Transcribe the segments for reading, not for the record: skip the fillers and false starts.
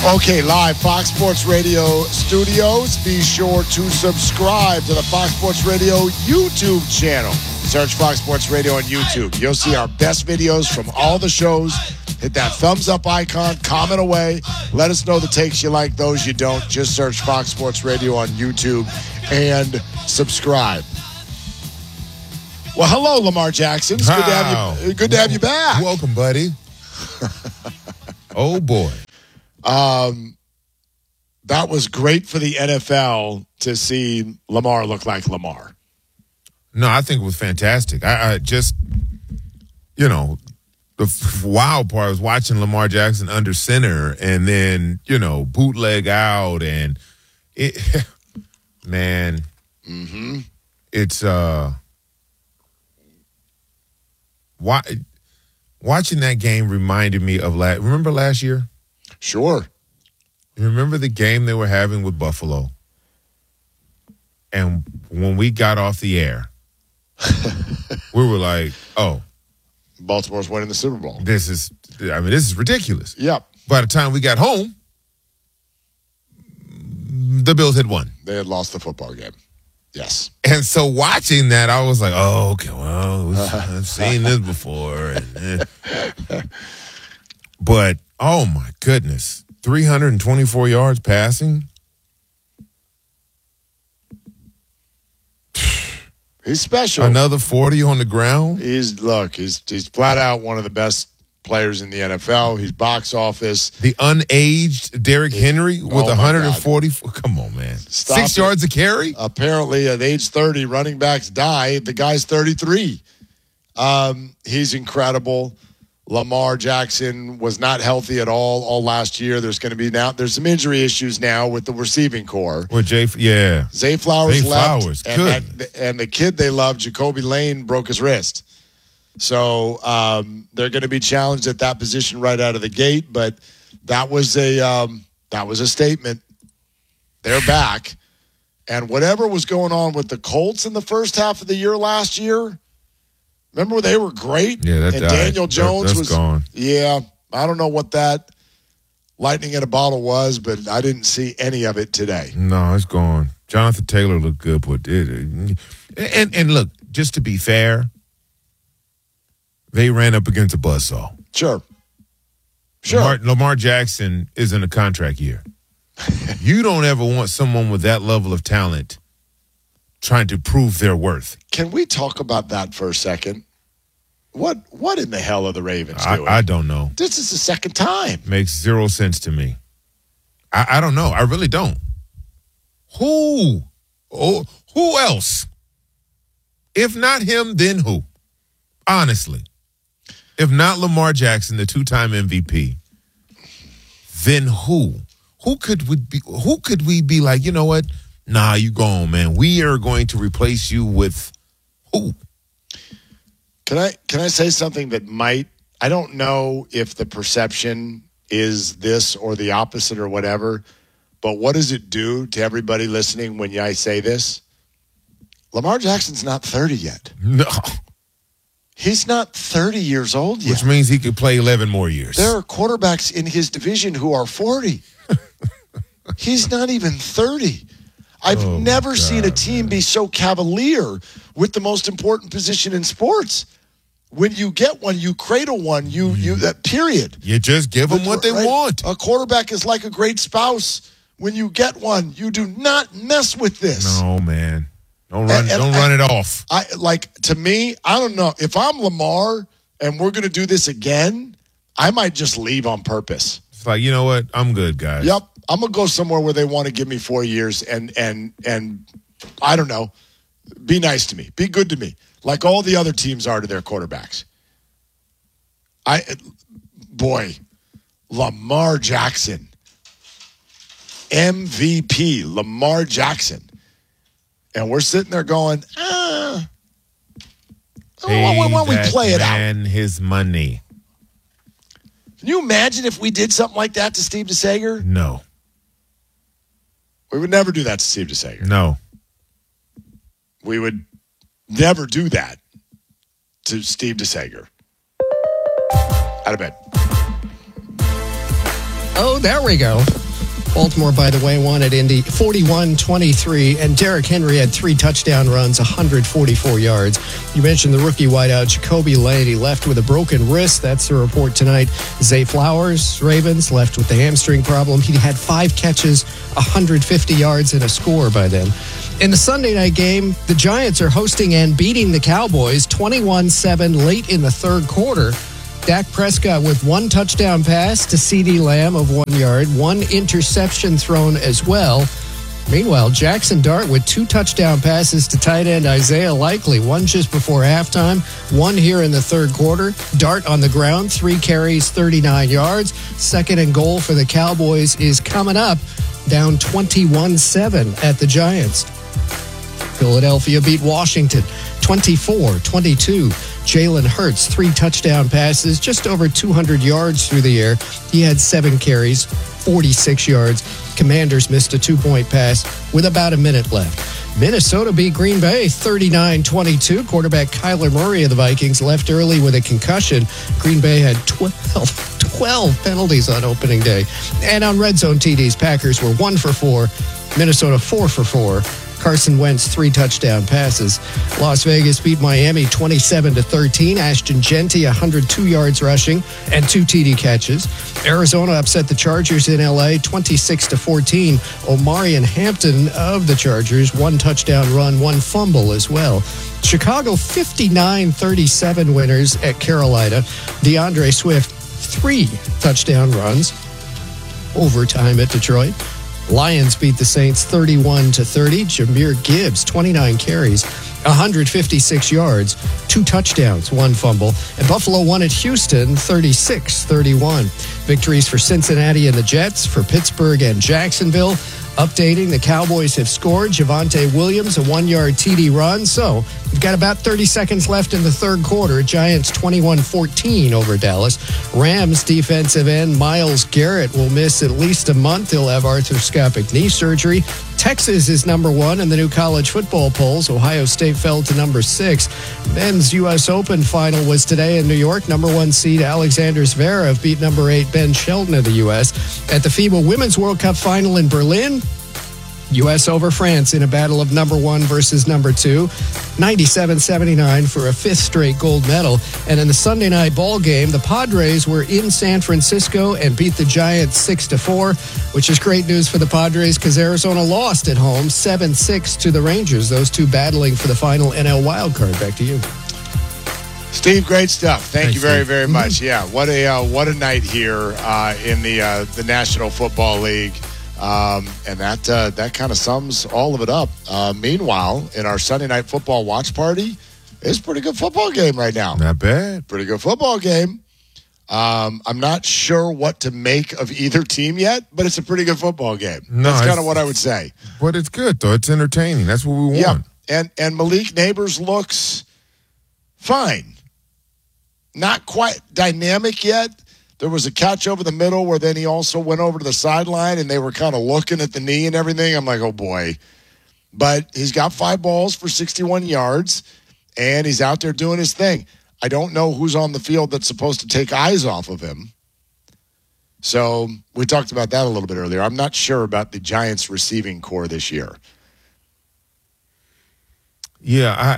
Okay, live Fox Sports Radio studios. Be sure to subscribe to the Fox Sports Radio YouTube channel. Search Fox Sports Radio on YouTube. You'll see our best videos from all the shows. Hit that thumbs up icon, comment away. Let us know the takes you like, those you don't. Just search Fox Sports Radio on YouTube and subscribe. Well, hello, Lamar Jackson. It's good to have you back. Welcome, buddy. Oh, boy. That was great for the NFL to see Lamar look like Lamar. No, I think it was fantastic. I just, the wild part was watching Lamar Jackson under center and then, bootleg out and it, man, it's, watching that game reminded me of remember last year? Sure. You remember the game they were having with Buffalo? And when we got off the air, we were like, oh. Baltimore's winning the Super Bowl. This is ridiculous. Yep. By the time we got home, the Bills had won. They had lost the football game. Yes. And so watching that, I was like, oh, okay, well, I've seen this before. But, oh, my goodness. 324 yards passing. He's special. Another 40 on the ground. He's flat out one of the best players in the NFL. He's box office. The unaged Derrick Henry with 140. Come on, man. 6 yards a carry? Apparently, at age 30, running backs die. The guy's 33. He's incredible. Lamar Jackson was not healthy at all last year. There's there's some injury issues now with the receiving core. With Zay Flowers left. Good. And the kid they love, Jacoby Lane, broke his wrist. So they're going to be challenged at that position right out of the gate. But that was a statement. They're back. And whatever was going on with the Colts in the first half of the year last year, remember they were great? Yeah, that and died. Daniel Jones was gone. Yeah, I don't know what that lightning in a bottle was, but I didn't see any of it today. No, it's gone. Jonathan Taylor looked good, but and look, just to be fair, they ran up against a buzzsaw. Sure. Lamar Jackson is in a contract year. You don't ever want someone with that level of talent trying to prove their worth. Can we talk about that for a second? What in the hell are the Ravens doing? I don't know. This is the second time. Makes zero sense to me. I don't know. I really don't. Who else? If not him, then who? Honestly. If not Lamar Jackson, the two-time MVP, then who? Who could we be like, you know what? Nah, you gone, man. We are going to replace you with who? Can I say something that I don't know if the perception is this or the opposite or whatever, but what does it do to everybody listening when I say this? Lamar Jackson's not 30 yet. No. He's not 30 years old yet. Which means he could play 11 more years. There are quarterbacks in his division who are 40. He's not even 30. I've never seen a team be so cavalier with the most important position in sports. When you get one, you cradle one. You that period. You just give them what they want. A quarterback is like a great spouse. When you get one, you do not mess with this. No, man. Don't run it off. To me, I don't know. If I'm Lamar and we're going to do this again, I might just leave on purpose. It's like, you know what? I'm good, guys. Yep. I'm going to go somewhere where they want to give me 4 years and I don't know, be nice to me. Be good to me. Like all the other teams are to their quarterbacks. Lamar Jackson. MVP, Lamar Jackson. And we're sitting there going, why don't we play it out? And his money. Can you imagine if we did something like that to Steve DeSager? No. We would never do that to Steve DeSager. No. We would never do that to Steve DeSager. Out of bed. Oh, there we go. Baltimore, by the way, won at Indy 41-23, and Derrick Henry had 3 touchdown runs, 144 yards. You mentioned the rookie wideout, Jacoby Lane. He left with a broken wrist. That's the report tonight. Zay Flowers, Ravens, left with the hamstring problem. He had 5 catches, 150 yards, and a score by then. In the Sunday night game, the Giants are hosting and beating the Cowboys 21-7 late in the third quarter. Dak Prescott with 1 touchdown pass to CeeDee Lamb of 1 yard, 1 interception thrown as well. Meanwhile, Jackson Dart with 2 touchdown passes to tight end Isaiah Likely, 1 just before halftime, 1 here in the third quarter. Dart on the ground, 3 carries, 39 yards. Second and goal for the Cowboys is coming up, down 21-7 at the Giants. Philadelphia beat Washington 24-22. Jalen Hurts, 3 touchdown passes, just over 200 yards through the air. He had 7 carries, 46 yards. Commanders missed a 2-point pass with about a minute left. Minnesota beat Green Bay 39-22. Quarterback Kyler Murray of the Vikings left early with a concussion. Green Bay had 12 penalties on opening day. And on red zone TDs, Packers were 1 for 4. Minnesota 4 for 4. Carson Wentz, 3 touchdown passes. Las Vegas beat Miami 27-13. Ashton Genty, 102 yards rushing and 2 TD catches. Arizona upset the Chargers in LA 26-14. Omarion Hampton of the Chargers, 1 touchdown run, 1 fumble as well. Chicago 59-37 winners at Carolina. DeAndre Swift, 3 touchdown runs. Overtime at Detroit. Lions beat the Saints 31-30. Jahmyr Gibbs, 29 carries, 156 yards, 2 touchdowns, 1 fumble. And Buffalo won at Houston 36-31. Victories for Cincinnati and the Jets, for Pittsburgh and Jacksonville. Updating, the Cowboys have scored. Javonte Williams, a 1-yard TD run. So we've got about 30 seconds left in the third quarter. Giants 21-14 over Dallas. Rams defensive end Myles Garrett will miss at least a month. He'll have arthroscopic knee surgery. Texas is number 1 in the new college football polls. Ohio State fell to number 6. Men's U.S. Open final was today in New York. Number 1 seed Alexander Zverev beat number 8 Ben Shelton of the U.S. At the FIBA Women's World Cup final in Berlin, U.S. over France in a battle of number 1 versus number 2, 97-79 for a 5th straight gold medal. And in the Sunday night ball game, the Padres were in San Francisco and beat the Giants 6-4, which is great news for the Padres because Arizona lost at home 7-6 to the Rangers. Those two battling for the final NL wildcard. Back to you, Steve. Great stuff. Thank you very, very much. Yeah, what a night here in the National Football League. And that kind of sums all of it up. Meanwhile, in our Sunday night football watch party, it's a pretty good football game right now. Not bad. Pretty good football game. I'm not sure what to make of either team yet, but it's a pretty good football game. That's kind of what I would say. But it's good, though. It's entertaining. That's what we want. Yeah. And Malik Neighbors looks fine. Not quite dynamic yet. There was a catch over the middle where then he also went over to the sideline and they were kind of looking at the knee and everything. I'm like, oh, boy. But he's got 5 balls for 61 yards, and he's out there doing his thing. I don't know who's on the field that's supposed to take eyes off of him. So we talked about that a little bit earlier. I'm not sure about the Giants receiving core this year. Yeah,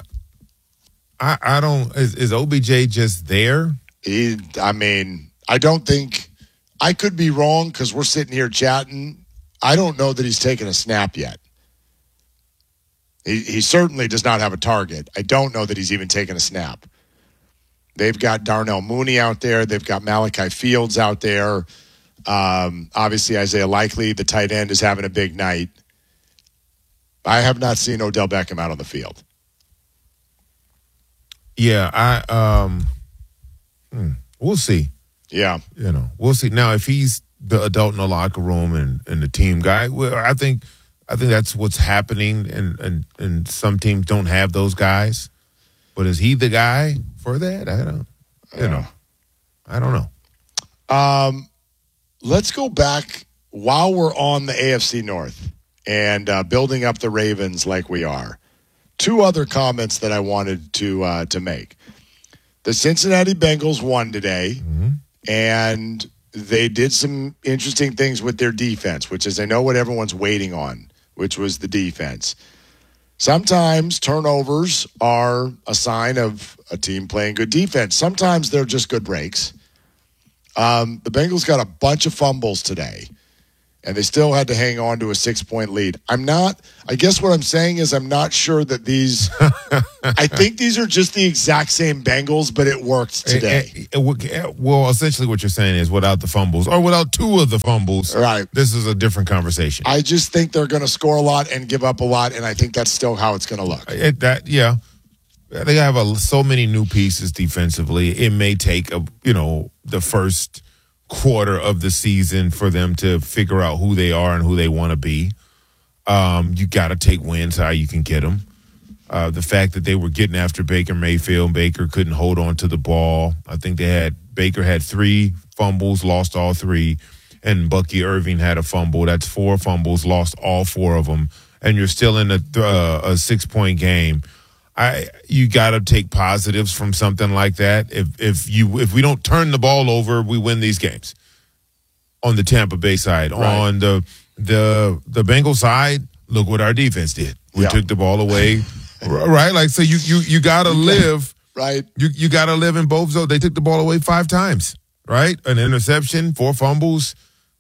I don't – is OBJ just there? I don't think – I could be wrong because we're sitting here chatting. I don't know that he's taken a snap yet. He certainly does not have a target. I don't know that he's even taken a snap. They've got Darnell Mooney out there. They've got Malachi Fields out there. Obviously, Isaiah Likely, the tight end, is having a big night. I have not seen Odell Beckham out on the field. Yeah, we'll see. Yeah. We'll see. Now, if he's the adult in the locker room and the team guy, well, I think that's what's happening, and some teams don't have those guys. But is he the guy for that? I don't know. Let's go back while we're on the AFC North and building up the Ravens like we are. 2 other comments that I wanted to make. The Cincinnati Bengals won today, and they did some interesting things with their defense, which is I know what everyone's waiting on, which was the defense. Sometimes turnovers are a sign of a team playing good defense. Sometimes they're just good breaks. The Bengals got a bunch of fumbles today, and they still had to hang on to a 6-point lead. I guess what I'm saying is I'm not sure that these – I think these are just the exact same Bengals, but it worked today. Well, essentially what you're saying is without the fumbles or without two of the fumbles, right, this is a different conversation. I just think they're going to score a lot and give up a lot, and I think that's still how it's going to look. They have so many new pieces defensively. It may take the first quarter of the season for them to figure out who they are and who they want to be. You got to take wins how you can get them. The fact that they were getting after Baker Mayfield, Baker couldn't hold on to the ball. I think Baker had 3 fumbles, lost all 3, and Bucky Irving had a fumble. That's 4 fumbles, lost all 4 of them, and you're still in a 6-point game. You got to take positives from something like that. If we don't turn the ball over, we win these games. On the Tampa Bay side, right. On the Bengals side, look what our defense did. We took the ball away, right? Like so, you got to live right. You got to live in both zones. They took the ball away 5 times, right? An interception, 4 fumbles.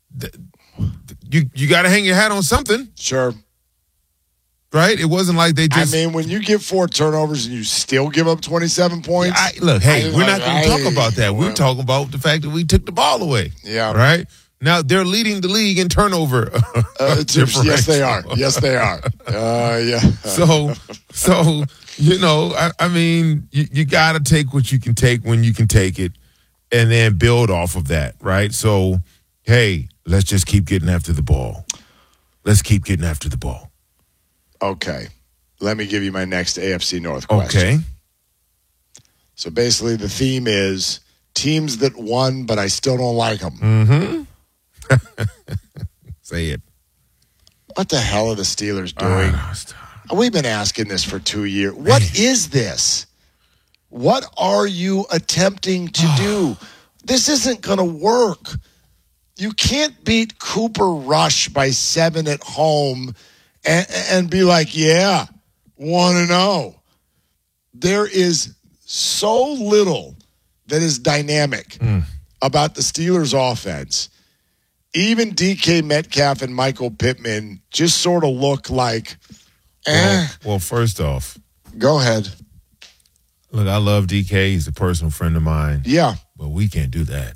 You got to hang your hat on something, sure. Right? It wasn't like they just... I mean, when you get 4 turnovers and you still give up 27 points... we're not going to talk about that. We're talking about the fact that we took the ball away. Yeah. Right? Now, they're leading the league in turnover. Yes, they are. Yes, they are. Yeah. So I mean, you got to take what you can take when you can take it and then build off of that, right? So, hey, let's just keep getting after the ball. Let's keep getting after the ball. Okay, let me give you my next AFC North question. Okay. So basically the theme is teams that won, but I still don't like them. Mm-hmm. Say it. What the hell are the Steelers doing? We've been asking this for 2 years. What is this? What are you attempting to do? This isn't going to work. You can't beat Cooper Rush by 7 at home and be like, 1-0. There is so little that is dynamic about the Steelers' offense. Even DK Metcalf and Michael Pittman just sort of look like, Well, first off. Go ahead. Look, I love DK. He's a personal friend of mine. Yeah. But we can't do that.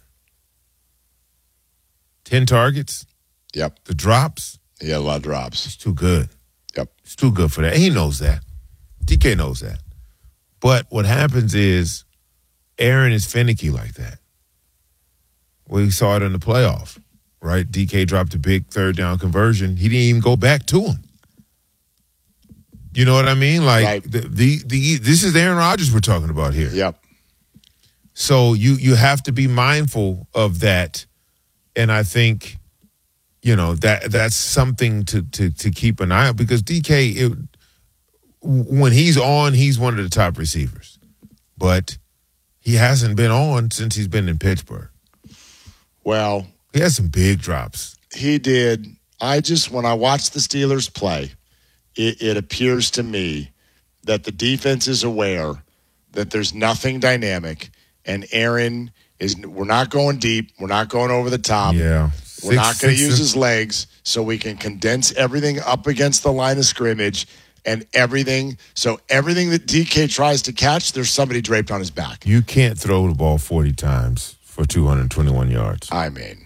10 targets. Yep. The drops. He had a lot of drops. It's too good. Yep. It's too good for that. He knows that. DK knows that. But what happens is Aaron is finicky like that. We saw it in the playoff, right? DK dropped a big 3rd down conversion. He didn't even go back to him. You know what I mean? Like, right. This is Aaron Rodgers we're talking about here. Yep. So you have to be mindful of that. And I think, that's something to keep an eye on because DK, when he's on, he's one of the top receivers. But he hasn't been on since he's been in Pittsburgh. Well, he had some big drops. He did. When I watch the Steelers play, it appears to me that the defense is aware that there's nothing dynamic, and Aaron we're not going deep. We're not going over the top. Yeah. We're not going to use his legs so we can condense everything up against the line of scrimmage and everything. So everything that DK tries to catch, there's somebody draped on his back. You can't throw the ball 40 times for 221 yards. I mean.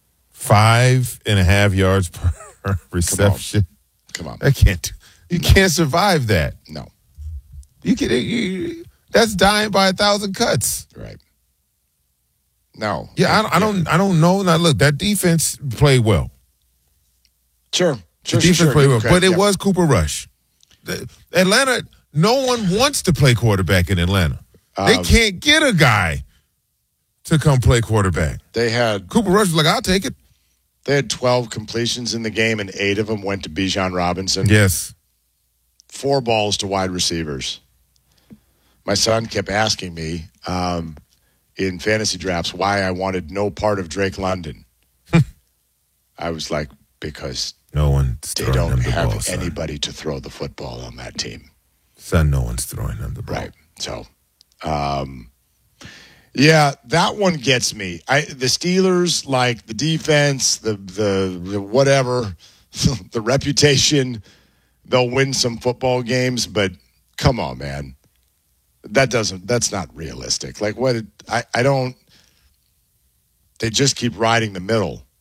5.5 yards per reception. Come on. You can't survive that. No. That's dying by 1,000 cuts. Right. No. Yeah, I don't know. Now look, that defense played well. Sure. The defense played well, but it was Cooper Rush. Atlanta, no one wants to play quarterback in Atlanta. They can't get a guy to come play quarterback. Cooper Rush was like, I'll take it. They had 12 completions in the game, and 8 of them went to Bijan Robinson. Yes. 4 balls to wide receivers. My son kept asking me, in fantasy drafts why I wanted no part of Drake London. I was like, because no one's they throwing don't him the have ball, son. anybody to throw the football on that team. Son, no one's throwing him the ball. Right. So, yeah, that one gets me. The Steelers, like the defense, the whatever, the reputation, they'll win some football games, but come on, man. That's not realistic. Like what I don't, they just keep riding the middle.